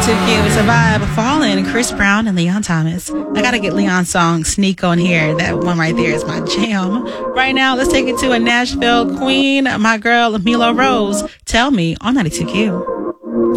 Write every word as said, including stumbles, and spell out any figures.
ninety-two Q. It's a vibe. Fallen, Chris Brown and Leon Thomas. I gotta get Leon's song Sneak on here. That one right there is my jam. Right now, let's take it to a Nashville queen, my girl Milo Rose. Tell me on ninety-two Q.